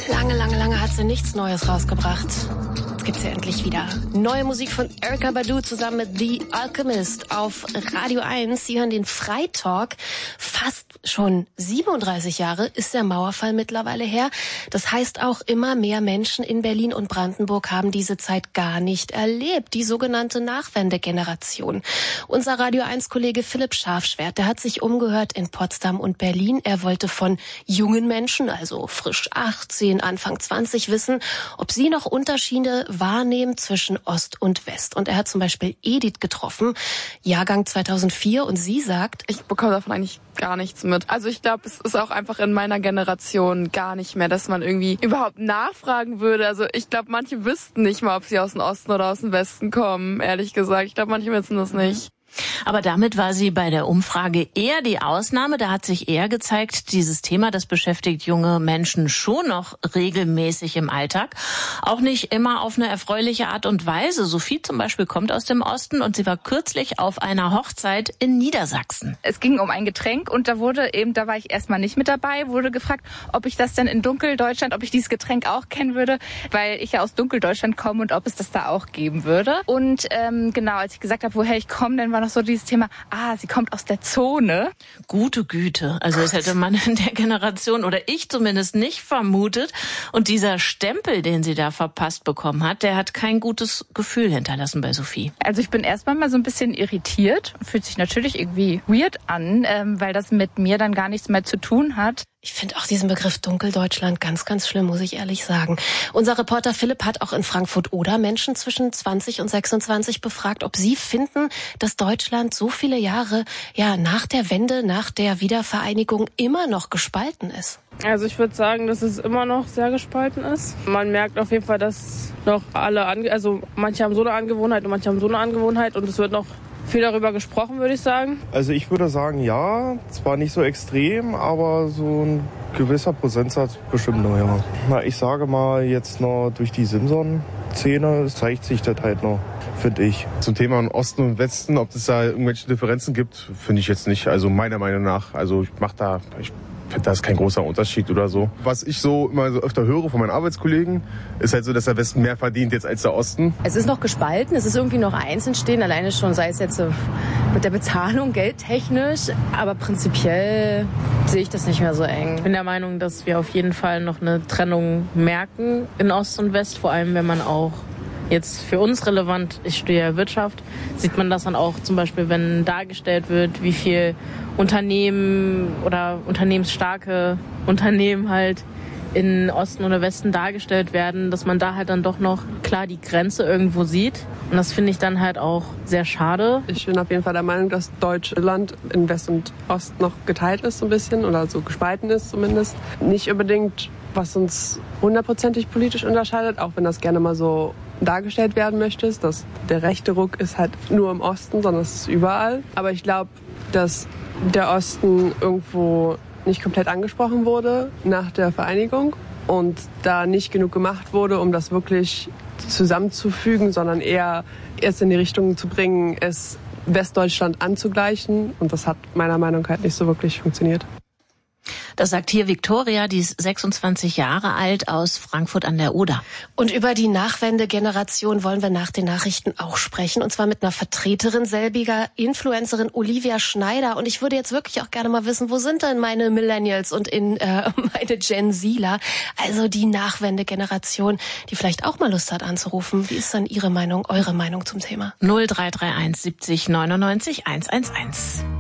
Lange hat sie nichts Neues rausgebracht. Jetzt gibt's ja endlich wieder neue Musik von Erykah Badu zusammen mit The Alchemist auf Radio 1. Sie hören den Freitalk. Fast schon 37 Jahre ist der Mauerfall mittlerweile her. Das heißt auch, immer mehr Menschen in Berlin und Brandenburg haben diese Zeit gar nicht erlebt. Die sogenannte Nachwendegeneration. Unser Radio 1-Kollege Philipp Scharfschwert, der hat sich umgehört in Potsdam und Berlin. Er wollte von jungen Menschen, also frisch 18, Anfang 20, wissen, ob sie noch Unterschiede wahrnehmen zwischen Ost und West. Und er hat zum Beispiel Edith getroffen, Jahrgang 2004, und sie sagt: Ich bekomme davon eigentlich gar nichts mit. Also ich glaube, es ist auch einfach in meiner Generation gar nicht mehr, dass man irgendwie überhaupt nachfragen würde. Also ich glaube, manche wüssten nicht mal, ob sie aus dem Osten oder aus dem Westen kommen, ehrlich gesagt. Ich glaube, manche wissen das nicht. Aber damit war sie bei der Umfrage eher die Ausnahme. Da hat sich eher gezeigt, dieses Thema, das beschäftigt junge Menschen schon noch regelmäßig im Alltag. Auch nicht immer auf eine erfreuliche Art und Weise. Sophie zum Beispiel kommt aus dem Osten und sie war kürzlich auf einer Hochzeit in Niedersachsen. Es ging um ein Getränk und da war ich erstmal nicht mit dabei, wurde gefragt, ob ich das denn in Dunkeldeutschland, ob ich dieses Getränk auch kennen würde, weil ich ja aus Dunkeldeutschland komme und ob es das da auch geben würde. Und genau, als ich gesagt habe, woher ich komme, dann war noch so dieses Thema, sie kommt aus der Zone. Gute Güte. Also das hätte man in der Generation, oder ich zumindest, nicht vermutet. Und dieser Stempel, den sie da verpasst bekommen hat, der hat kein gutes Gefühl hinterlassen bei Sophie. Also ich bin erstmal mal so ein bisschen irritiert. Fühlt sich natürlich irgendwie weird an, weil das mit mir dann gar nichts mehr zu tun hat. Ich finde auch diesen Begriff Dunkeldeutschland ganz, ganz schlimm, muss ich ehrlich sagen. Unser Reporter Philipp hat auch in Frankfurt-Oder Menschen zwischen 20 und 26 befragt, ob sie finden, dass Deutschland so viele Jahre nach der Wende, nach der Wiedervereinigung immer noch gespalten ist. Also ich würde sagen, dass es immer noch sehr gespalten ist. Man merkt auf jeden Fall, dass noch manche haben so eine Angewohnheit und manche haben so eine Angewohnheit, und es wird noch viel darüber gesprochen, würde ich sagen. Also ich würde sagen, ja, zwar nicht so extrem, aber so ein gewisser Prozentsatz bestimmt noch, ja. Na, ich sage mal, jetzt noch durch die Simpson-Szene zeigt sich das halt noch, finde ich. Zum Thema Osten und Westen, ob es da irgendwelche Differenzen gibt, finde ich jetzt nicht. Also meiner Meinung nach, also ich finde, da ist kein großer Unterschied oder so. Was ich so immer so öfter höre von meinen Arbeitskollegen, ist halt so, dass der Westen mehr verdient jetzt als der Osten. Es ist noch gespalten, es ist irgendwie noch einzeln stehen, alleine schon, sei es jetzt mit der Bezahlung, geldtechnisch. Aber prinzipiell sehe ich das nicht mehr so eng. Ich bin der Meinung, dass wir auf jeden Fall noch eine Trennung merken in Ost und West, vor allem wenn man auch jetzt für uns relevant, ich studiere Wirtschaft, sieht man das dann auch zum Beispiel, wenn dargestellt wird, wie viel Unternehmen oder unternehmensstarke Unternehmen halt in Osten oder Westen dargestellt werden, dass man da halt dann doch noch klar die Grenze irgendwo sieht. Und das finde ich dann halt auch sehr schade. Ich bin auf jeden Fall der Meinung, dass Deutschland in West und Ost noch geteilt ist so ein bisschen, oder so gespalten ist zumindest. Nicht unbedingt, was uns hundertprozentig politisch unterscheidet, auch wenn das gerne mal so dargestellt werden möchte, dass der rechte Ruck ist halt nur im Osten, sondern es ist überall. Aber ich glaube, dass der Osten irgendwo nicht komplett angesprochen wurde nach der Vereinigung und da nicht genug gemacht wurde, um das wirklich zusammenzufügen, sondern eher erst in die Richtung zu bringen, es Westdeutschland anzugleichen. Und das hat meiner Meinung nach nicht so wirklich funktioniert. Das sagt hier Viktoria, die ist 26 Jahre alt, aus Frankfurt an der Oder. Und über die Nachwendegeneration wollen wir nach den Nachrichten auch sprechen. Und zwar mit einer Vertreterin selbiger, Influencerin Olivia Schneider. Und ich würde jetzt wirklich auch gerne mal wissen, wo sind denn meine Millennials und meine Gen Zler? Also die Nachwendegeneration, die vielleicht auch mal Lust hat anzurufen. Wie ist dann Ihre Meinung, eure Meinung zum Thema? 0331 70 99 111.